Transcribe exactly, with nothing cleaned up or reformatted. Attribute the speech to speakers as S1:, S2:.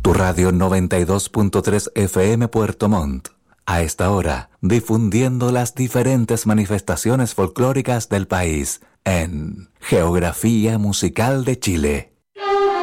S1: Tu radio noventa y dos punto tres F M Puerto Montt. A esta hora, difundiendo las diferentes manifestaciones folclóricas del país en Geografía Musical de Chile.